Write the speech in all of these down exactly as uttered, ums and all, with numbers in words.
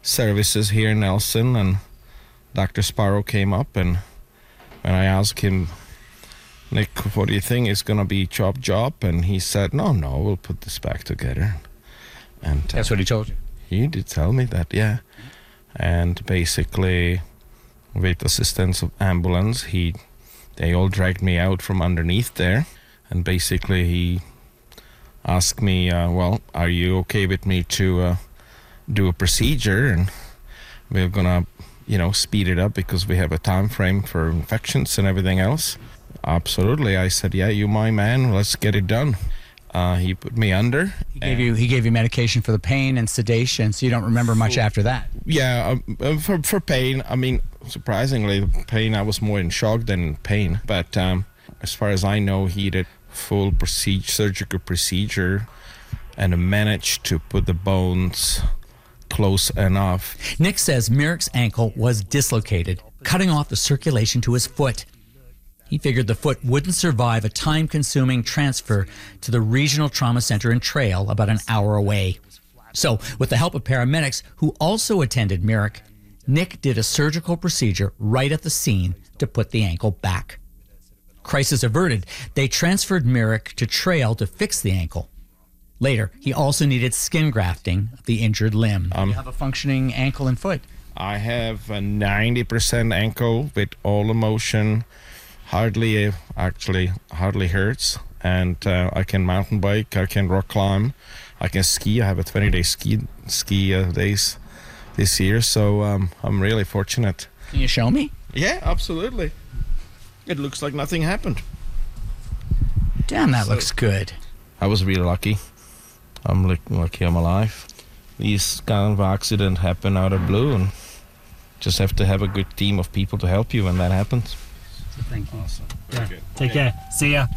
services here in Nelson, and Doctor Sparrow came up, and when I asked him, Nick, what do you think is going to be chop job? And he said, no, no, we'll put this back together. And uh, that's what he told you? He did tell me that, yeah. And basically, with assistance of ambulance, he they all dragged me out from underneath there. And basically, he asked me, uh, well, are you okay with me to uh, do a procedure? And we're going to, you know, speed it up because we have a time frame for infections and everything else. Absolutely. I said, yeah, you my man, let's get it done. Uh, he put me under. He gave you he gave you medication for the pain and sedation, so you don't remember much for, after that. Yeah, um, for for pain, I mean, surprisingly, pain, I was more in shock than in pain. But um, as far as I know, he did full procedure, surgical procedure, and managed to put the bones close enough. Nick says Myrick's ankle was dislocated, cutting off the circulation to his foot. He figured the foot wouldn't survive a time-consuming transfer to the Regional Trauma Center in Trail, about an hour away. So, with the help of paramedics who also attended Myrick, Nick did a surgical procedure right at the scene to put the ankle back. Crisis averted, they transferred Myrick to Trail to fix the ankle. Later, he also needed skin grafting of the injured limb. Um, you have a functioning ankle and foot. I have a ninety percent ankle with all the motion. Hardly, uh, actually, hardly hurts. And uh, I can mountain bike, I can rock climb, I can ski. I have a twenty-day ski ski uh, days this year, so um, I'm really fortunate. Can you show me? Yeah, absolutely. It looks like nothing happened. Damn, that so, looks good. I was really lucky. I'm lucky I'm alive. These kind of accidents happen out of blue, and just have to have a good team of people to help you when that happens. Thank you. Awesome. Yeah. Very good. Take care. See ya.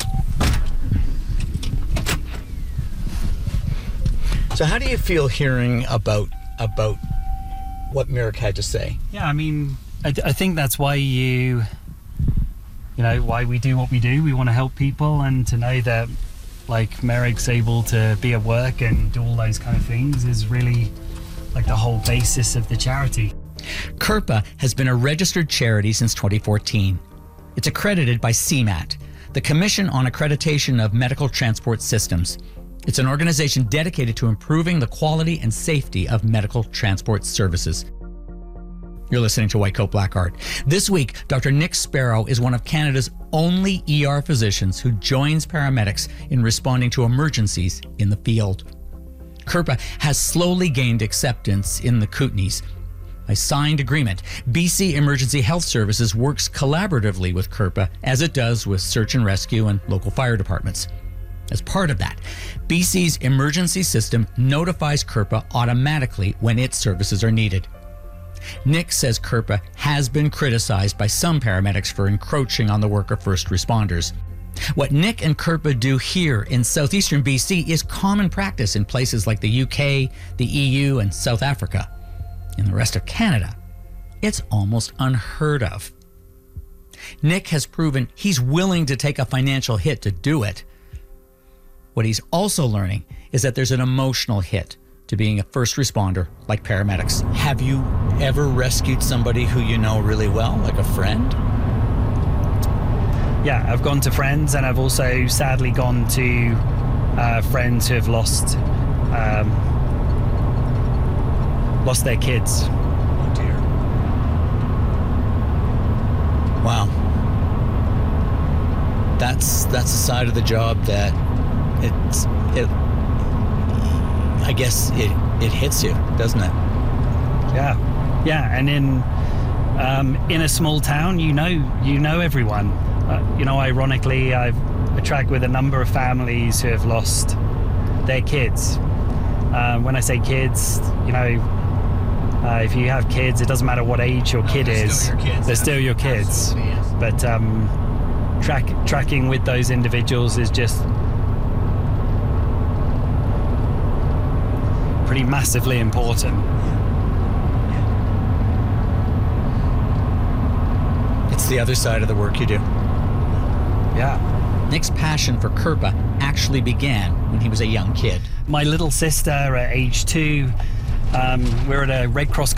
So how do you feel hearing about about what Myrick had to say? Yeah, I mean, I, I think that's why you, you know, why we do what we do. We want to help people, and to know that, like, Myrick's able to be at work and do all those kind of things is really, like, the whole basis of the charity. C R P A has been a registered charity since twenty fourteen. It's accredited by C MAT, the Commission on Accreditation of Medical Transport Systems. It's an organization dedicated to improving the quality and safety of medical transport services. You're listening to White Coat Black Art. This week, Doctor Nick Sparrow is one of Canada's only E R physicians who joins paramedics in responding to emergencies in the field. C R P A has slowly gained acceptance in the Kootenays. By signed agreement, B C Emergency Health Services works collaboratively with C R P A, as it does with search and rescue and local fire departments. As part of that, B C's emergency system notifies C R P A automatically when its services are needed. Nick says C R P A has been criticized by some paramedics for encroaching on the work of first responders. What Nick and C R P A do here in southeastern B C is common practice in places like the U K, the E U, and South Africa. In the rest of Canada, it's almost unheard of. Nick has proven he's willing to take a financial hit to do it. What he's also learning is that there's an emotional hit to being a first responder like paramedics. Have you ever rescued somebody who you know really well, like a friend? Yeah, I've gone to friends, and I've also sadly gone to uh, friends who have lost um, lost their kids. Oh dear. Wow. That's that's a side of the job that it's it I guess it it hits you, doesn't it? Yeah. Yeah, and in um, in a small town, you know you know everyone. Uh, you know, ironically, I've I track with a number of families who have lost their kids. Uh, when I say kids, you know, Uh, if you have kids, it doesn't matter what age your kid no, they're is. Still your kids. They're still your kids. Absolutely, yes. But um, track, tracking with those individuals is just pretty massively important. It's the other side of the work you do. Yeah. Nick's passion for C R P A actually began when he was a young kid. My little sister at age two, um, we're at a Red Cross